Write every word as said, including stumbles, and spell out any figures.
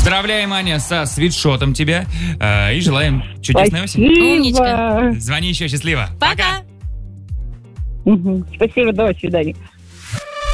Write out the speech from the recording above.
Поздравляем, Аня, со свитшотом тебя. Э, и желаем чудесной осени. Спасибо. Звони еще, счастливо. Пока. Мгм. Спасибо, до свидания.